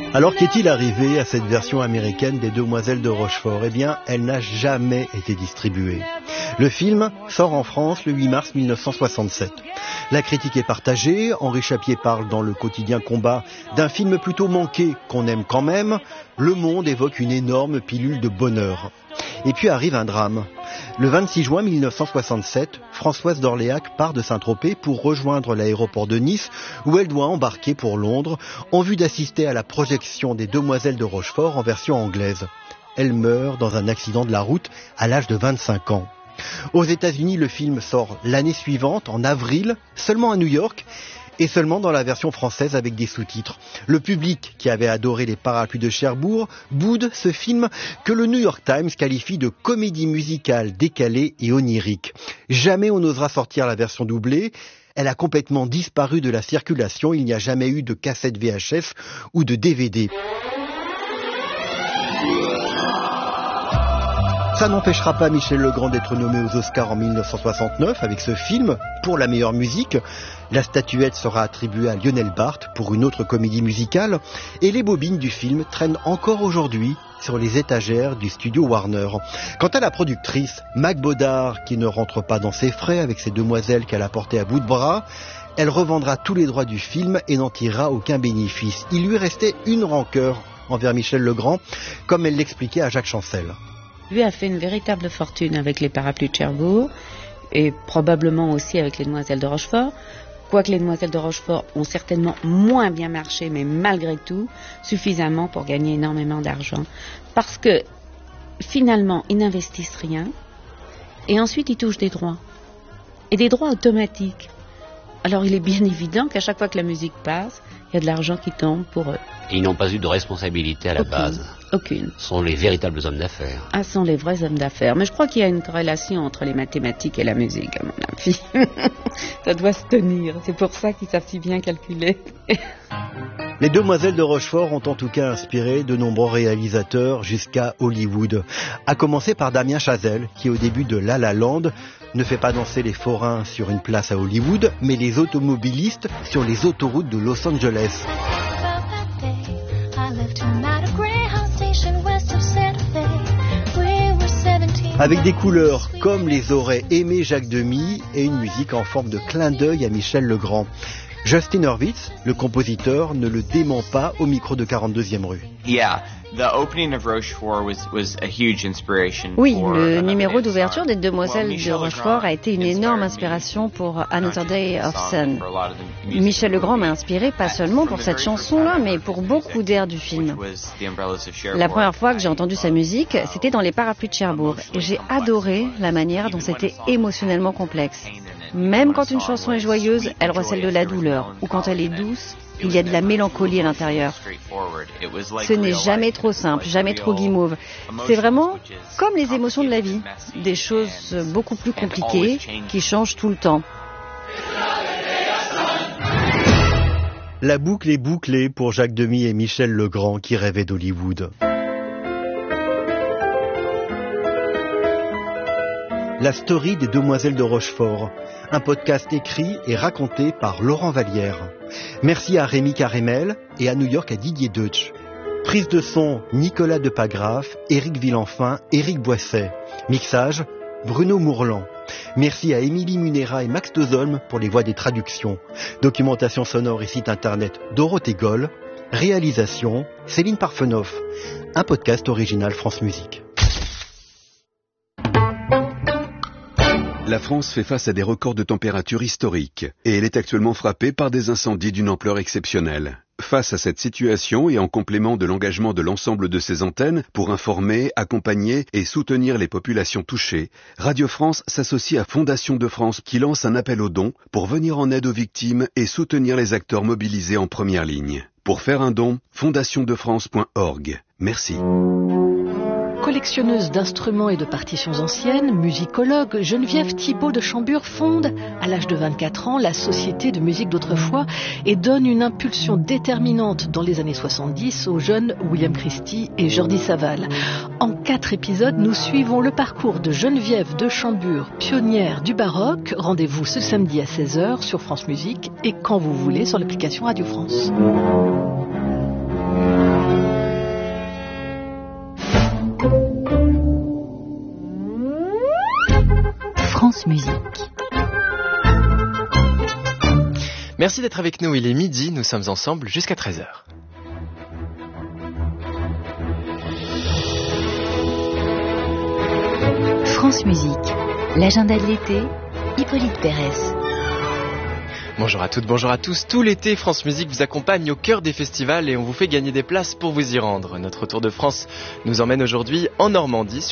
Alors qu'est-il arrivé à cette version américaine des Demoiselles de Rochefort ? Eh bien, elle n'a jamais été distribuée. Le film sort en France le 8 mars 1967. La critique est partagée, Henri Chapier parle dans le quotidien Combat d'un film plutôt manqué qu'on aime quand même. Le Monde évoque une énorme pilule de bonheur. Et puis arrive un drame. Le 26 juin 1967, Françoise d'Orléac part de Saint-Tropez pour rejoindre l'aéroport de Nice où elle doit embarquer pour Londres en vue d'assister à la projection des Demoiselles de Rochefort en version anglaise. Elle meurt dans un accident de la route à l'âge de 25 ans. Aux États-Unis, le film sort l'année suivante, en avril, seulement à New York, et seulement dans la version française avec des sous-titres. Le public, qui avait adoré les Parapluies de Cherbourg, boude ce film que le New York Times qualifie de comédie musicale décalée et onirique. Jamais on n'osera sortir la version doublée. Elle a complètement disparu de la circulation. Il n'y a jamais eu de cassette VHS ou de DVD. Ça n'empêchera pas Michel Legrand d'être nommé aux Oscars en 1969 avec ce film pour la meilleure musique. La statuette sera attribuée à Lionel Barthes pour une autre comédie musicale et les bobines du film traînent encore aujourd'hui sur les étagères du studio Warner. Quant à la productrice, Mac Baudard, qui ne rentre pas dans ses frais avec ses demoiselles qu'elle a portées à bout de bras, elle revendra tous les droits du film et n'en tirera aucun bénéfice. Il lui restait une rancœur envers Michel Legrand, comme elle l'expliquait à Jacques Chancel. Lui a fait une véritable fortune avec les Parapluies de Cherbourg et probablement aussi avec les Demoiselles de Rochefort. Quoique les Demoiselles de Rochefort ont certainement moins bien marché, mais malgré tout, suffisamment pour gagner énormément d'argent. Parce que, finalement, ils n'investissent rien, et ensuite ils touchent des droits. Et des droits automatiques. Alors il est bien évident qu'à chaque fois que la musique passe, il y a de l'argent qui tombe pour eux. Et ils n'ont pas eu de responsabilité à la base. Aucune. Ce sont les véritables hommes d'affaires. Ah, ce sont les vrais hommes d'affaires. Mais je crois qu'il y a une corrélation entre les mathématiques et la musique, à mon avis. Ça doit se tenir. C'est pour ça qu'ils savent si bien calculer. Les Demoiselles de Rochefort ont en tout cas inspiré de nombreux réalisateurs jusqu'à Hollywood. À commencer par Damien Chazelle, qui au début de La La Land ne fait pas danser les forains sur une place à Hollywood, mais les automobilistes sur les autoroutes de Los Angeles. Avec des couleurs comme les aurait aimé Jacques Demy et une musique en forme de clin d'œil à Michel Legrand. Justin Hurwitz, le compositeur, ne le dément pas au micro de 42e rue. Oui, le numéro d'ouverture des Demoiselles de Rochefort a été une énorme inspiration pour Another Day of Sun. Michel Legrand m'a inspiré pas seulement pour cette chanson-là, mais pour beaucoup d'airs du film. La première fois que j'ai entendu sa musique, c'était dans les Parapluies de Cherbourg, et j'ai adoré la manière dont c'était émotionnellement complexe. Même quand une chanson est joyeuse, elle recèle de la douleur, ou quand elle est douce, il y a de la mélancolie à l'intérieur. Ce n'est jamais trop simple, jamais trop guimauve. C'est vraiment comme les émotions de la vie, des choses beaucoup plus compliquées qui changent tout le temps. La boucle est bouclée pour Jacques Demy et Michel Legrand qui rêvaient d'Hollywood. La story des Demoiselles de Rochefort, un podcast écrit et raconté par Laurent Vallière. Merci à Rémi Carémel et à New York à Didier Deutsch. Prise de son, Nicolas Depagraf, Éric Villenfin, Éric Boisset. Mixage, Bruno Mourlan. Merci à Émilie Munera et Max Dozolm pour les voix des traductions. Documentation sonore et site internet Dorothée Goll. Réalisation, Céline Parfenoff. Un podcast original France Musique. La France fait face à des records de température historiques et elle est actuellement frappée par des incendies d'une ampleur exceptionnelle. Face à cette situation et en complément de l'engagement de l'ensemble de ses antennes pour informer, accompagner et soutenir les populations touchées, Radio France s'associe à Fondation de France qui lance un appel aux dons pour venir en aide aux victimes et soutenir les acteurs mobilisés en première ligne. Pour faire un don, fondationdefrance.org. Merci. Collectionneuse d'instruments et de partitions anciennes, musicologue, Geneviève Thibault de Chambure fonde, à l'âge de 24 ans, la Société de musique d'autrefois et donne une impulsion déterminante dans les années 70 aux jeunes William Christie et Jordi Savall. En 4 épisodes, nous suivons le parcours de Geneviève de Chambure, pionnière du baroque. Rendez-vous ce samedi à 16h sur France Musique et quand vous voulez sur l'application Radio France. France Musique. Merci d'être avec nous, il est midi, nous sommes ensemble jusqu'à 13h. France Musique, l'agenda de l'été, Hippolyte Pérez. Bonjour à toutes, bonjour à tous. Tout l'été, France Musique vous accompagne au cœur des festivals et on vous fait gagner des places pour vous y rendre. Notre Tour de France nous emmène aujourd'hui en Normandie.